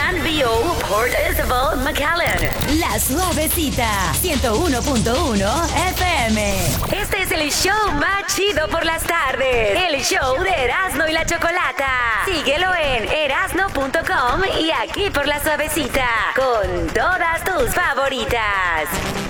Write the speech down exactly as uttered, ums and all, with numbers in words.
Grand View, Port Isabel, McAllen. La Suavecita, ciento uno punto uno F M. Este es el show más chido por las tardes. El show de Erasmo y la Chocolata. Síguelo en erasno punto com y aquí por La Suavecita. Con todas tus favoritas.